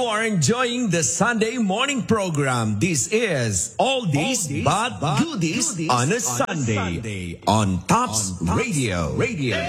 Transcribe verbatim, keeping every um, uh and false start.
are enjoying the Sunday morning program. This is All This But Goodies on a Sunday on Tops Radio. Radio.